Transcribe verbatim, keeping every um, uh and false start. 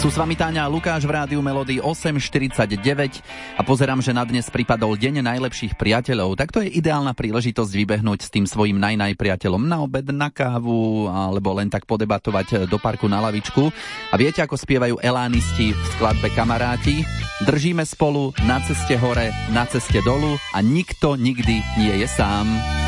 Sú s vami Táňa a Lukáš v rádiu Melody osem štyridsaťdeväť a pozerám, že na dnes pripadol deň najlepších priateľov. Tak to je ideálna príležitosť vybehnúť s tým svojím najnaj priateľom na obed, na kávu alebo len tak podebatovať do parku na lavičku. A viete, ako spievajú elánisti v skladbe Kamaráti? Držíme spolu na ceste hore, na ceste dolu a nikto nikdy nie je sám.